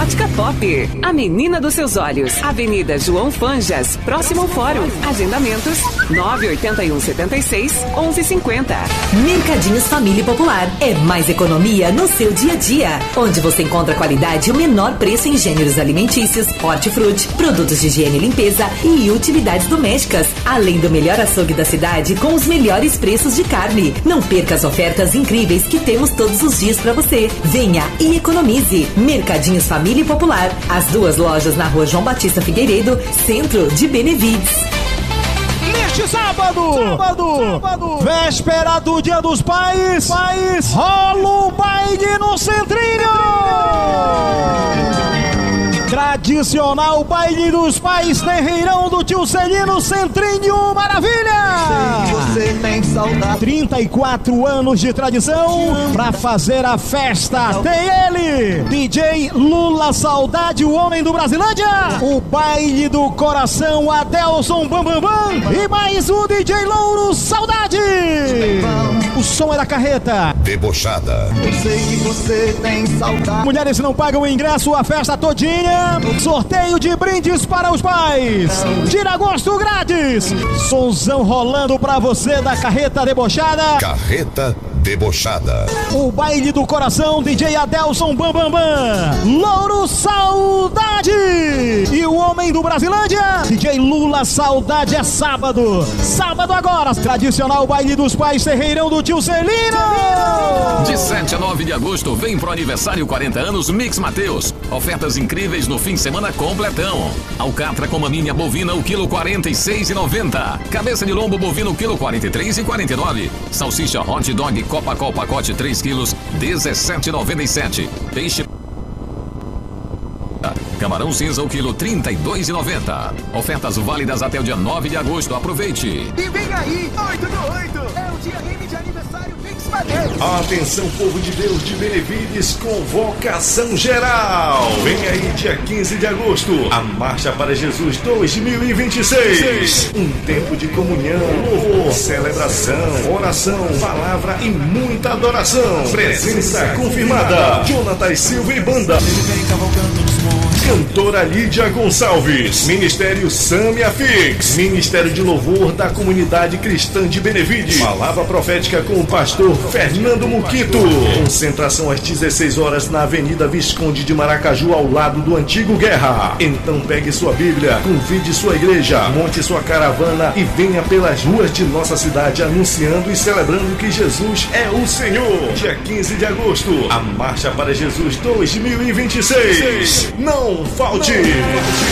Ótica Pop, a menina dos seus olhos. Avenida João Fanjas, próximo ao Fórum. Agendamentos 98176-1150. Mercadinhos Família Popular. É mais economia no seu dia a dia. Onde você encontra qualidade e o menor preço em gêneros alimentícios, hortifruti, produtos de higiene e limpeza e utilidades domésticas. Além do melhor açougue da cidade com os melhores preços de carne. Não perca as ofertas incríveis que temos todos os dias para você. Venha e economize. Mercadinhos Família Popular. As duas lojas na Rua João Batista Figueiredo, centro de Benevides. Neste sábado, véspera do Dia dos Pais, rola o baile no Centrinho. Tradicional baile dos pais, terreirão do tio Celino, Centrinho, maravilha! Você tem saudade. 34 anos de tradição pra fazer a festa. Tem ele, DJ Lula Saudade, o homem do Brasilândia. O baile do coração, Adelson Bambambam. E mais o DJ Louro Saudade. O som é da carreta Debochada. Eu sei que você tem saudade. Mulheres não pagam o ingresso, a festa todinha. Sorteio de brindes para os pais. Tira gosto grátis. Sonzão rolando pra você da carreta debochada. Carreta Debochada. O baile do coração, DJ Adelson Bambambam. Louro Saudade. E o homem do Brasilândia, DJ Lula Saudade. É sábado. Sábado agora. Tradicional baile dos pais, terreirão do tio Celino. De 7 a 9 de agosto, vem pro aniversário 40 anos Mix Mateus. Ofertas incríveis no fim de semana completão. Alcatra com maminha bovina, o quilo 46,90. Cabeça de lombo bovino, o quilo 43,49. Salsicha hot dog Copa pacote 3 quilos, 17,97. Peixe camarão cinza, o quilo 32,90. Ofertas válidas até o dia 9 de agosto. Aproveite. E vem aí, 8 do 8. É o dia livre de aniversário Mix Mateus. Atenção, povo de Deus de Benevides, convocação geral. Vem aí, dia 15 de agosto, a Marcha para Jesus 2026. Um tempo de comunhão, louvor, celebração, oração, palavra e muita adoração. Presença confirmada. Jonatas Silva e Banda. Ele vem cavalgando nos montes. Cantora Lídia Gonçalves. Ministério Samia Fix. Ministério de Louvor da Comunidade Cristã de Benevides. Palavra profética com o pastor Fernando Muquito. Concentração às 16 horas na Avenida Visconde de Maracaju, ao lado do Antigo Guerra. Então pegue sua Bíblia, convide sua igreja, monte sua caravana e venha pelas ruas de nossa cidade anunciando e celebrando que Jesus é o Senhor. Dia 15 de agosto, a Marcha para Jesus 2026. Não falte!